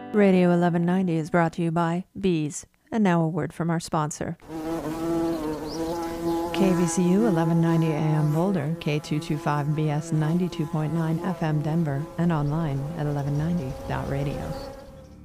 Radio 1190 is brought to you by Bees. And now a word from our sponsor. KVCU 1190 AM Boulder, K225BS 92.9 FM Denver, and online at 1190.radio.